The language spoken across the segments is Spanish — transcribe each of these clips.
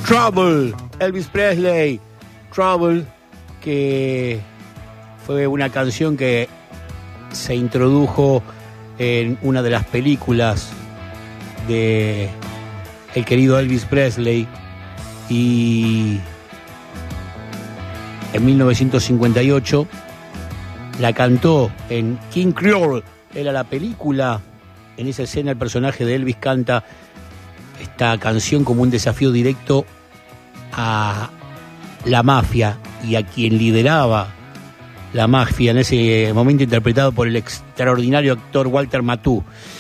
Trouble, Elvis Presley, Trouble, que fue una canción que se introdujo en una de las películas de el querido Elvis Presley, y en 1958 la cantó en King Creole, era la película. En esa escena el personaje de Elvis canta esta canción como un desafío directo a la mafia y a quien lideraba la mafia en ese momento, interpretado por el extraordinario actor Walter Matthau,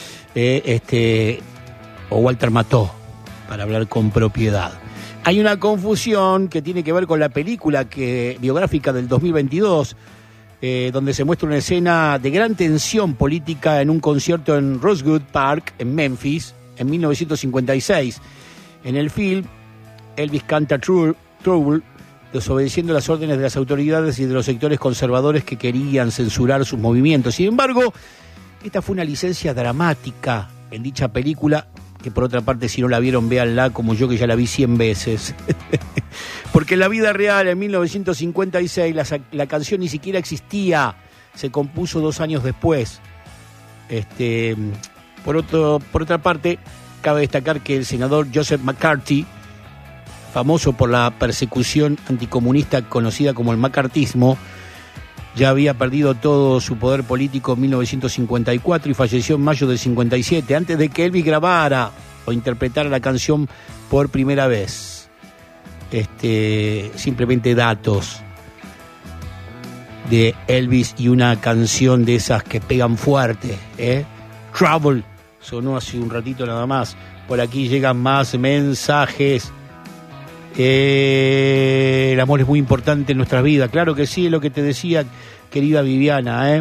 o Walter Matthau, para hablar con propiedad. Hay una confusión que tiene que ver con la película biográfica del 2022, donde se muestra una escena de gran tensión política en un concierto en Rosewood Park, en Memphis, en 1956. En el film, Elvis canta Trouble, desobedeciendo las órdenes de las autoridades y de los sectores conservadores que querían censurar sus movimientos. Sin embargo, esta fue una licencia dramática en dicha película, que por otra parte, si no la vieron, véanla, como yo, que ya la vi 100 veces. Porque en la vida real, en 1956, la canción ni siquiera existía, se compuso 2 años después. Por otra parte, cabe destacar que el senador Joseph McCarthy, famoso por la persecución anticomunista conocida como el macartismo, ya había perdido todo su poder político en 1954 y falleció en mayo del 57, antes de que Elvis grabara o interpretara la canción por primera vez. Simplemente datos de Elvis y una canción de esas que pegan fuerte, Trouble sonó hace un ratito nada más. Por aquí llegan más mensajes. El amor es muy importante en nuestras vidas. Claro que sí, es lo que te decía, querida Viviana,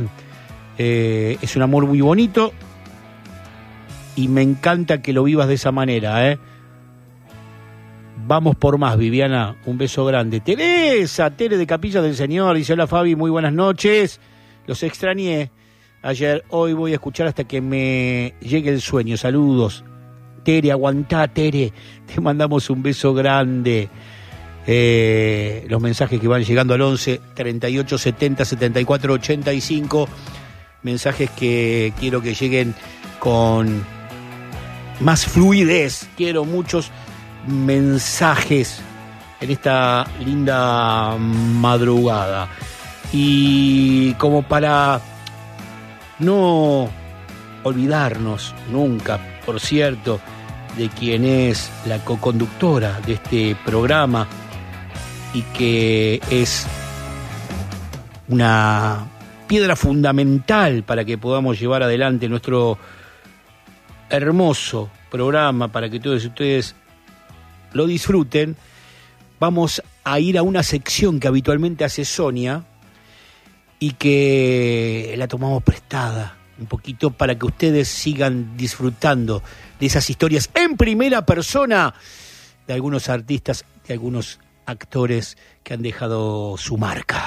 es un amor muy bonito y me encanta que lo vivas de esa manera, Vamos por más, Viviana, un beso grande. Teresa, Tere de Capilla del Señor, dice: hola Fabi, muy buenas noches, los extrañé ayer, hoy voy a escuchar hasta que me llegue el sueño. Saludos. Tere, aguantá, Tere, te mandamos un beso grande. Los mensajes que van llegando al 11 38 70 74 85, mensajes que quiero que lleguen con más fluidez. Quiero muchos mensajes en esta linda madrugada, y como para no olvidarnos nunca, por cierto, de quien es la coconductora de este programa y que es una piedra fundamental para que podamos llevar adelante nuestro hermoso programa, para que todos ustedes lo disfruten. Vamos a ir a una sección que habitualmente hace Sonia y que la tomamos prestada un poquito para que ustedes sigan disfrutando de esas historias en primera persona de algunos artistas, de algunos actores que han dejado su marca.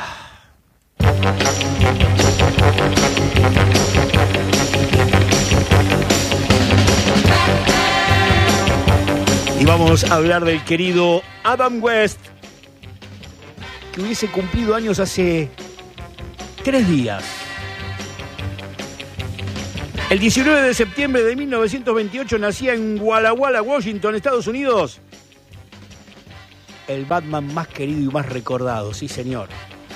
Y vamos a hablar del querido Adam West, que hubiese cumplido años hace 3 días. El 19 de septiembre de 1928 nacía en Walla Walla, Washington, Estados Unidos, el Batman más querido y más recordado, sí señor.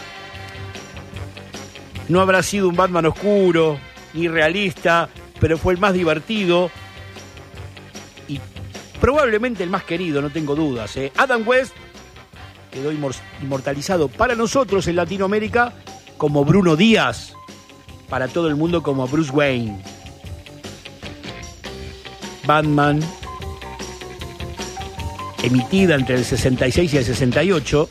No habrá sido un Batman oscuro ni realista, pero fue el más divertido y probablemente el más querido, no tengo dudas. Adam West quedó inmortalizado para nosotros en Latinoamérica como Bruno Díaz, para todo el mundo como Bruce Wayne. Batman, emitida entre el 66 y el 68,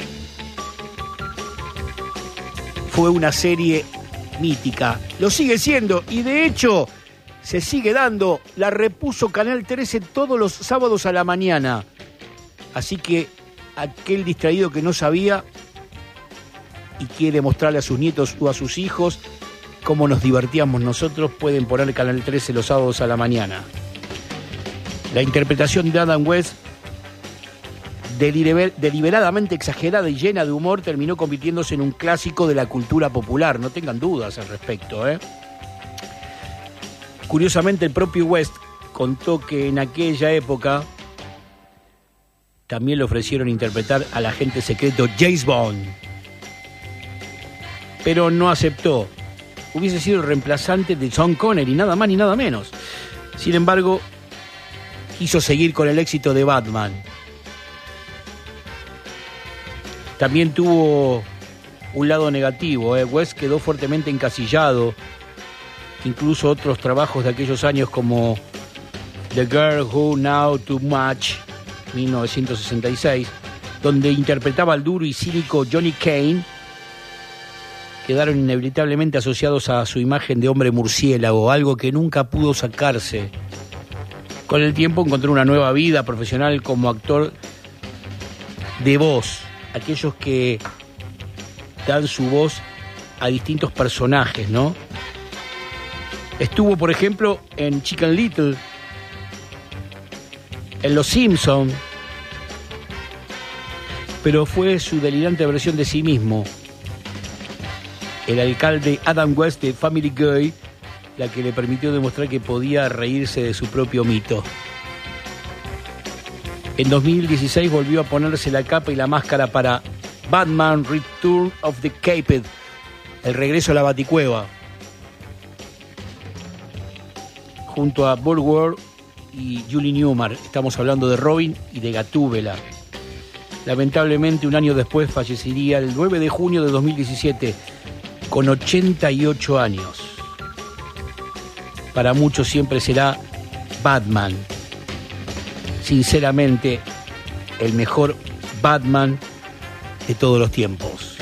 fue una serie mítica. Lo sigue siendo y de hecho se sigue dando. La repuso Canal 13 todos los sábados a la mañana. Así que aquel distraído que no sabía y quiere mostrarle a sus nietos o a sus hijos cómo nos divertíamos nosotros, pueden poner Canal 13 los sábados a la mañana. La interpretación de Adam West deliberadamente exagerada y llena de humor, terminó convirtiéndose en un clásico de la cultura popular. No tengan dudas al respecto, ¿eh? Curiosamente, el propio West contó que en aquella época también le ofrecieron interpretar al agente secreto James Bond, pero no aceptó. Hubiese sido el reemplazante de Sean Connery, nada más ni nada menos. Sin embargo, quiso seguir con el éxito de Batman. También tuvo un lado negativo, ¿eh? West quedó fuertemente encasillado. Incluso otros trabajos de aquellos años como The Girl Who Knew Too Much, 1966, donde interpretaba al duro y cínico Johnny Kane, quedaron inevitablemente asociados a su imagen de hombre murciélago, algo que nunca pudo sacarse. Con el tiempo encontró una nueva vida profesional como actor de voz, aquellos que dan su voz a distintos personajes, ¿no? Estuvo, por ejemplo, en Chicken Little, en Los Simpson, pero fue su delirante versión de sí mismo, el alcalde Adam West de Family Guy, la que le permitió demostrar que podía reírse de su propio mito. En 2016 volvió a ponerse la capa y la máscara para Batman Return of the Caped, el regreso a la Baticueva, junto a Bulwer y Julie Newmar. Estamos hablando de Robin y de Gatúbela. Lamentablemente, un año después fallecería el 9 de junio de 2017, con 88 años. Para muchos siempre será Batman. Sinceramente, el mejor Batman de todos los tiempos.